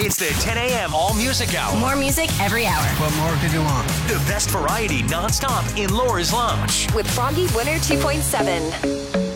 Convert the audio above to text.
It's the 10 a.m. All Music Hour. More music every hour. What more could you want? The best variety nonstop in Laura's Lounge. With Froggy Winter 2.7.